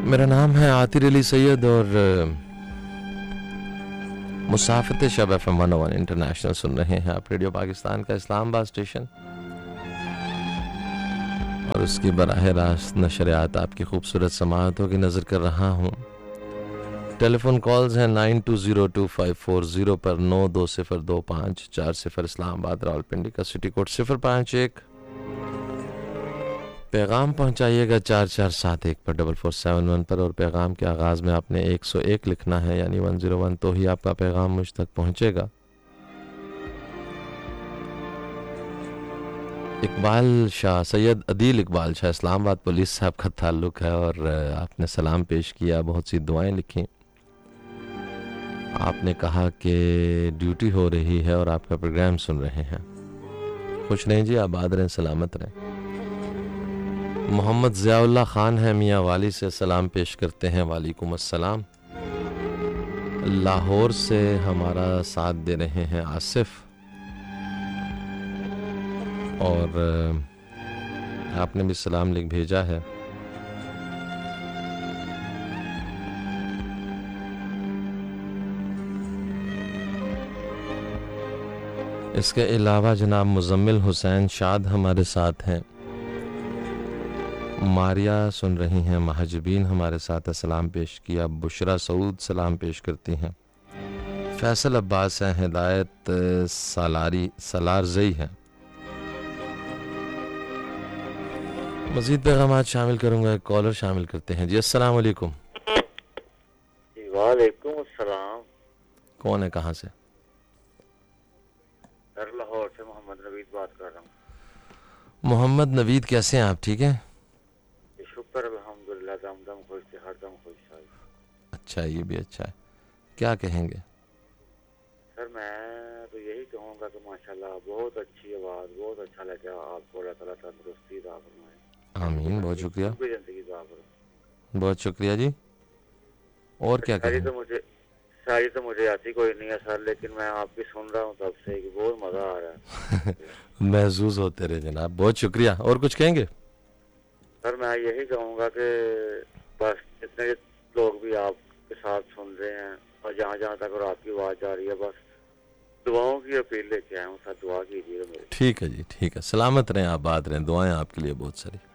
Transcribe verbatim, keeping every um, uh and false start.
मेरा नाम है आतिर अली सैयद और मुसाफिर शब एफ एम वन ओ वन इंटरनेशनल सुन रहे हैं आप। रेडियो पाकिस्तान का इस्लामाबाद स्टेशन और उसकी बराह रास्त नशरियात आपकी खूबसूरत समाअतों की नज़र कर रहा हूँ। टेलीफोन कॉल्स हैं nine to zero two five four zero पर, नौ दो सिफर दो पाँच चार सिफर, इस्लामाबाद रावलपिंडी का सिटी कोड सिफर पाँच एक। पैगाम पहुंचाइएगा चार चार सात एक पर, डबल फोर सेवन वन पर, और पैगाम के आगाज़ में आपने एक सौ एक लिखना है यानी वन ज़ीरो वन, तो ही आपका पैगाम मुझ तक पहुंचेगा। इकबाल शाह, सैयद अदील इकबाल शाह, इस्लामाबाद पुलिस से आपका ताल्लुक़ है और आपने सलाम पेश किया, बहुत सी दुआएं लिखी। आपने कहा कि ड्यूटी हो रही है और आपका प्रोग्राम सुन रहे हैं। खुश रहें जी, आबाद रहें, सलामत रहें। मोहम्मद ज़ियाउल्लाह ख़ान है मियाँ वाली से सलाम पेश करते हैं। वालेकुम अस्सलाम। लाहौर से हमारा साथ दे रहे हैं आसिफ, और आपने भी सलाम लिख भेजा है। इसके अलावा जनाब मुजम्मिल हुसैन शाद हमारे साथ हैं। मारिया सुन रही हैं, महजबीन हमारे साथ सलाम पेश किया। बुशरा सऊद सलाम पेश करती हैं। फैसल अब्बास हैं, हिदायत सालारी सलारजई हैं। मजीद पैगामात शामिल करूंगा, कॉलर शामिल करते हैं जी। अस्सलाम वालेकुम। वालेकुम अस्सलाम। कौन है, कहाँ से? सर लाहौर से मोहम्मद नवीद बात कर रहा हूँ। मोहम्मद नवीद, कैसे हैं आप? ठीक हैं? शुक्र अल्हम्दुलिल्लाह, दम दम खुश थे, हर दम खुश था। अच्छा, ये भी अच्छा है। क्या कहेंगे? सर मैं तो यही कहूँगा कि माशाल्लाह बहुत अच्छी आवाज़, बहुत अच्छा लगा आपको। अल्लाह ताला तंदुरुस्ती अता फरमाए। आमीन, बहुत शुक्रिया, जिंदगी अता फरमाए। बहुत शुक्रिया जी। और क्या सारी कहेंगे? तो मुझे सारी तो मुझे आती कोई नहीं है सर, लेकिन मैं आपकी सुन रहा हूँ तब से कि बहुत मज़ा आ रहा है। महसूस होते रहे जनाब, बहुत शुक्रिया। और कुछ कहेंगे? सर मैं यही कहूँगा कि बस जितने लोग भी आपके साथ सुन रहे हैं और जहाँ जहाँ तक और आपकी आवाज़ जा रही है, बस दुआओं की अपील लेके आए हूँ सर, दुआ कीजिएगा मेरी। ठीक है जी, ठीक है। सलामत रहें, आबाद रहें, दुआएं आपके लिए बहुत सारी।